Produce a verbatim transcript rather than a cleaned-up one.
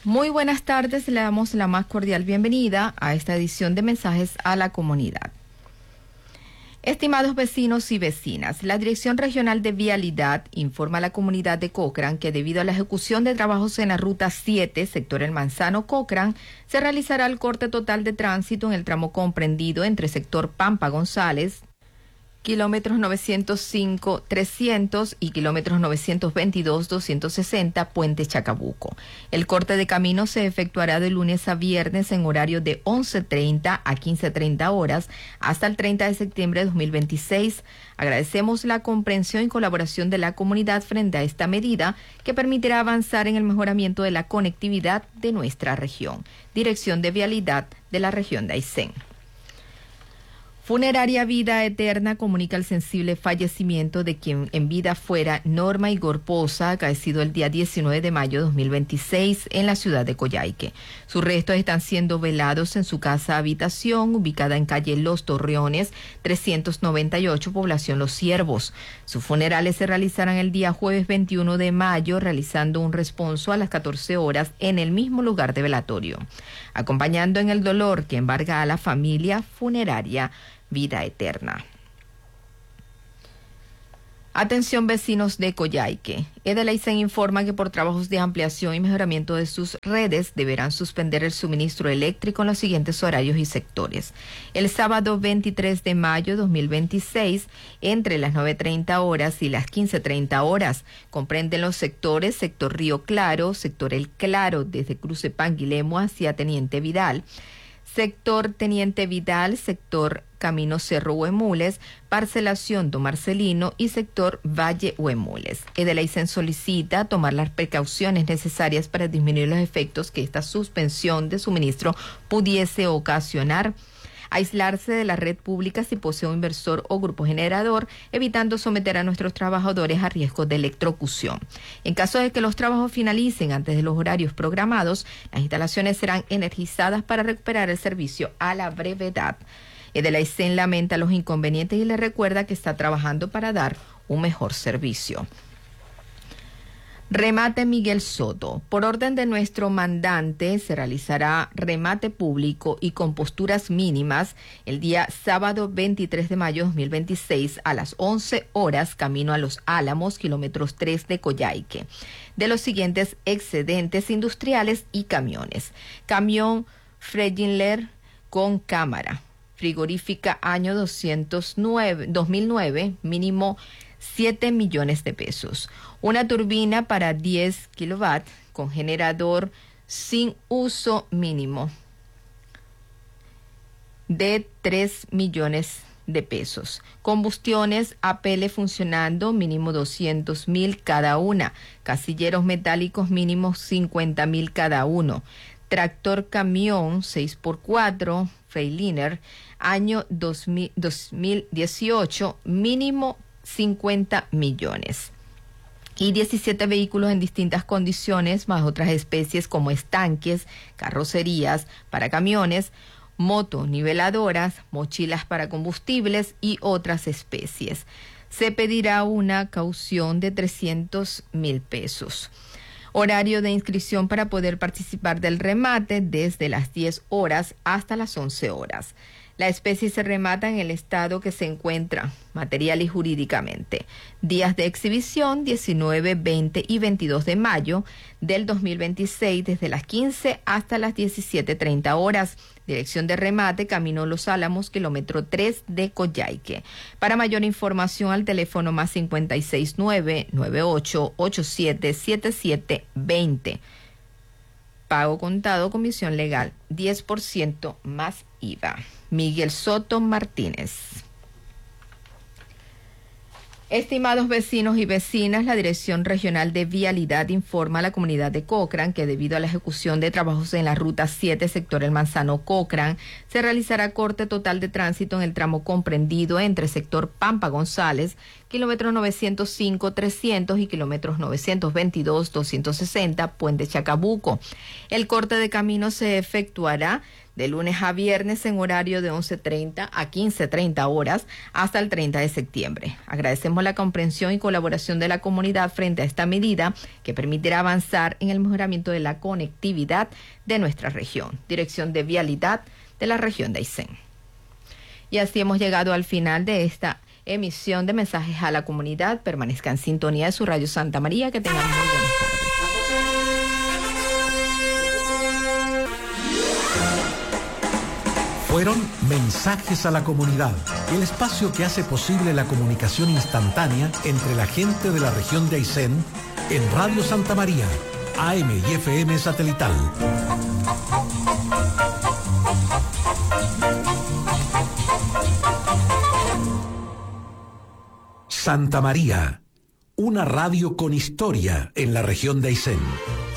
Muy buenas tardes, le damos la más cordial bienvenida a esta edición de Mensajes a la Comunidad. Estimados vecinos y vecinas, la Dirección Regional de Vialidad informa a la comunidad de Cochrane que debido a la ejecución de trabajos en la Ruta siete, sector El Manzano-Cochrane, se realizará el corte total de tránsito en el tramo comprendido entre sector Pampa González, kilómetros novecientos cinco trescientos y kilómetros novecientos veintidós doscientos sesenta, Puente Chacabuco. El corte de camino se efectuará de lunes a viernes en horario de once treinta a quince treinta horas hasta el treinta de septiembre de dos mil veintiséis. Agradecemos la comprensión y colaboración de la comunidad frente a esta medida que permitirá avanzar en el mejoramiento de la conectividad de nuestra región. Dirección de Vialidad de la región de Aysén. Funeraria Vida Eterna comunica el sensible fallecimiento de quien en vida fuera Norma Igor Poza, acaecido el día diecinueve de mayo de dos mil veintiséis en la ciudad de Coyhaique. Sus restos están siendo velados en su casa habitación, ubicada en calle Los Torreones, trescientos noventa y ocho, población Los Ciervos. Sus funerales se realizarán el día jueves veintiuno de mayo, realizando un responso a las catorce horas en el mismo lugar de velatorio. Acompañando en el dolor que embarga a la familia, Funeraria Vida Eterna. Atención vecinos de Coyhaique. Edelaisen informa que por trabajos de ampliación y mejoramiento de sus redes deberán suspender el suministro eléctrico en los siguientes horarios y sectores. El sábado veintitrés de mayo de dos mil veintiséis, entre las nueve treinta horas y las quince treinta horas, comprenden los sectores sector Río Claro, sector El Claro desde Cruce Panguilemo hacia Teniente Vidal, sector Teniente Vidal, sector Camino Cerro Huemules, parcelación Don Marcelino y sector Valle Huemules. Edelaisen solicita tomar las precauciones necesarias para disminuir los efectos que esta suspensión de suministro pudiese ocasionar. Aislarse de la red pública si posee un inversor o grupo generador, evitando someter a nuestros trabajadores a riesgos de electrocución. En caso de que los trabajos finalicen antes de los horarios programados, las instalaciones serán energizadas para recuperar el servicio a la brevedad. Edelaisen lamenta los inconvenientes y le recuerda que está trabajando para dar un mejor servicio. Remate Miguel Soto. Por orden de nuestro mandante, se realizará remate público y con posturas mínimas el día sábado veintitrés de mayo de dos mil veintiséis a las once horas, camino a Los Álamos, kilómetros tres de Coyhaique, de los siguientes excedentes industriales y camiones. Camión Freginler con cámara. Frigorífica año doscientos nueve, dos mil nueve, mínimo siete millones de pesos. Una turbina para diez kilovatios con generador sin uso mínimo de tres millones de pesos. Combustiones A P L funcionando, mínimo doscientos mil cada una. Casilleros metálicos mínimo cincuenta mil cada uno. Tractor camión seis por cuatro, Freiliner, año dos mil dieciocho, mínimo cincuenta millones. Y diecisiete vehículos en distintas condiciones, más otras especies como estanques, carrocerías para camiones, motos niveladoras, mochilas para combustibles y otras especies. Se pedirá una caución de trescientos mil pesos. Horario de inscripción para poder participar del remate desde las diez horas hasta las once horas. La especie se remata en el estado que se encuentra, material y jurídicamente. Días de exhibición diecinueve, veinte y veintidós de mayo del dos mil veintiséis desde las quince hasta las diecisiete treinta horas. Dirección de remate, Camino Los Álamos, kilómetro tres de Coyhaique. Para mayor información al teléfono más cincuenta y seis nueve, noventa y ocho, ochenta y siete, setenta y siete veinte. Pago contado, comisión legal, diez por ciento más I V A. Miguel Soto Martínez. Estimados vecinos y vecinas, la Dirección Regional de Vialidad informa a la comunidad de Cochrane que debido a la ejecución de trabajos en la Ruta siete, sector El Manzano-Cochrane, se realizará corte total de tránsito en el tramo comprendido entre sector Pampa González, kilómetros novecientos cinco, trescientos y kilómetros novecientos veintidós, doscientos sesenta, Puente Chacabuco. El corte de camino se efectuará de lunes a viernes en horario de once treinta a quince treinta horas hasta el treinta de septiembre. Agradecemos la comprensión y colaboración de la comunidad frente a esta medida que permitirá avanzar en el mejoramiento de la conectividad de nuestra región. Dirección de Vialidad de la región de Aysén. Y así hemos llegado al final de esta emisión de mensajes a la comunidad. Permanezca en sintonía de su radio Santa María. Que tengan muy buenas tardes. Fueron Mensajes a la Comunidad, el espacio que hace posible la comunicación instantánea entre la gente de la región de Aysén en Radio Santa María, A M y F M satelital. Santa María, una radio con historia en la región de Aysén.